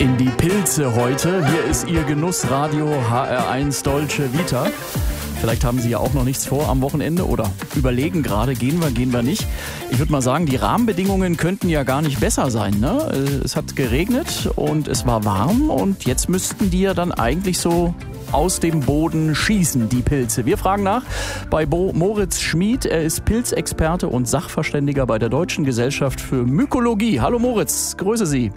in die Pilze heute. Hier ist Ihr Genussradio HR1 Dolce Vita. Vielleicht haben Sie ja auch noch nichts vor am Wochenende oder überlegen gerade, gehen wir nicht. Ich würde mal sagen, die Rahmenbedingungen könnten ja gar nicht besser sein, ne? Es hat geregnet und es war warm und jetzt müssten die ja dann eigentlich so aus dem Boden schießen, die Pilze. Wir fragen nach bei Moritz Schmid. Er ist Pilzexperte und Sachverständiger bei der Deutschen Gesellschaft für Mykologie. Hallo Moritz, grüße Sie.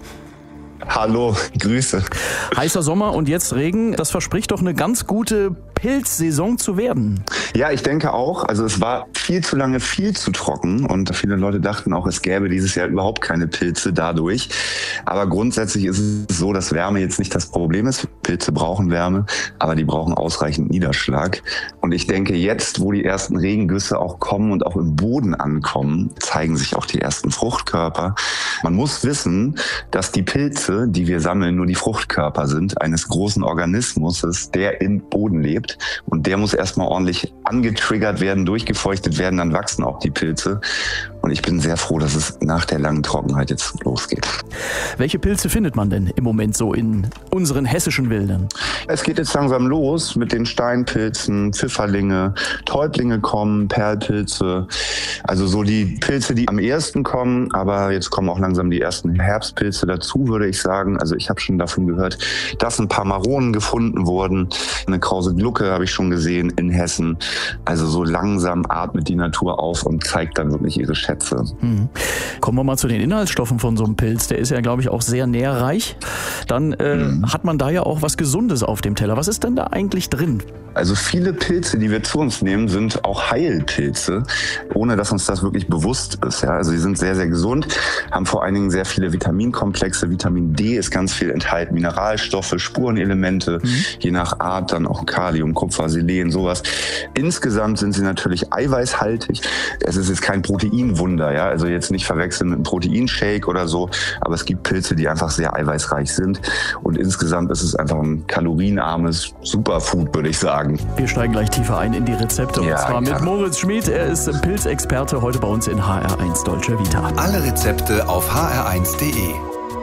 Hallo, Grüße. Heißer Sommer und jetzt Regen, das verspricht doch eine ganz gute Pilzsaison zu werden. Ja, ich denke auch. Also es war viel zu lange viel zu trocken und viele Leute dachten auch, es gäbe dieses Jahr überhaupt keine Pilze dadurch. Aber grundsätzlich ist es so, dass Wärme jetzt nicht das Problem ist. Pilze brauchen Wärme, aber die brauchen ausreichend Niederschlag. Und ich denke, jetzt, wo die ersten Regengüsse auch kommen und auch im Boden ankommen, zeigen sich auch die ersten Fruchtkörper. Man muss wissen, dass die Pilze, die wir sammeln, nur die Fruchtkörper sind eines großen Organismus, der im Boden lebt. Und der muss erstmal ordentlich angetriggert werden, durchgefeuchtet werden, dann wachsen auch die Pilze. Und ich bin sehr froh, dass es nach der langen Trockenheit jetzt losgeht. Welche Pilze findet man denn im Moment so in unseren hessischen Wäldern? Es geht jetzt langsam los mit den Steinpilzen, Pfifferlinge, Täublinge kommen, Perlpilze. Also so die Pilze, die am ehesten kommen. Aber jetzt kommen auch langsam die ersten Herbstpilze dazu, würde ich sagen. Also ich habe schon davon gehört, dass ein paar Maronen gefunden wurden. Eine krause Glucke habe ich schon gesehen in Hessen. Also so langsam atmet die Natur auf und zeigt dann wirklich ihre Schätze. Kommen wir mal zu den Inhaltsstoffen von so einem Pilz. Der ist ja, glaube ich, auch sehr nährreich. Dann hat man da ja auch was Gesundes auf dem Teller. Was ist denn da eigentlich drin? Also viele Pilze, die wir zu uns nehmen, sind auch Heilpilze, ohne dass uns das wirklich bewusst ist. Ja? Also die sind sehr, sehr gesund, haben vor allen Dingen sehr viele Vitaminkomplexe. Vitamin D ist ganz viel enthalten, Mineralstoffe, Spurenelemente, je nach Art dann auch Kalium, Kupfer, Selen, sowas. Insgesamt sind sie natürlich eiweißhaltig. Es ist jetzt kein Proteinwunder, ja, also jetzt nicht verwechseln mit einem Proteinshake oder so, aber es gibt Pilze, die einfach sehr eiweißreich sind und insgesamt ist es einfach ein kalorienarmes Superfood, würde ich sagen. Wir steigen gleich tiefer ein in die Rezepte und zwar mit Moritz Schmid. Er ist Pilzexperte heute bei uns in HR1 Dolce Vita. Alle Rezepte auf hr1.de.